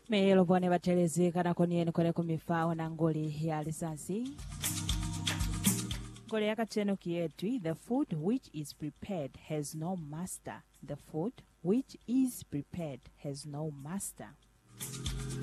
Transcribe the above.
Melo bwane batelezi kana konieni kole kumifao na ngoli ya risasi. Ngoli ya kateno kietwi, the food which is prepared has no master. The food which is prepared has no master.